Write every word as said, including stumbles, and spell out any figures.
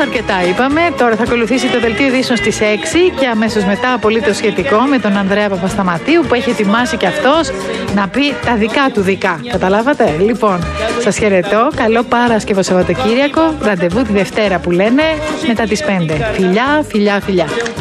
αρκετά είπαμε. Τώρα θα ακολουθήσει το δελτίο ειδήσεων στις έξι και αμέσως μετά απολύτως σχετικό με τον Ανδρέα Παπασταματίου που έχει ετοιμάσει και αυτός να πει τα δικά του δικά. Καταλάβατε? Λοιπόν, σας χαιρετώ. Καλό Παρασκευό Σαββατοκύριακο. Ραντεβού τη Δευτέρα που λένε μετά τις πέντε. Φιλιά, φιλιά, φιλιά.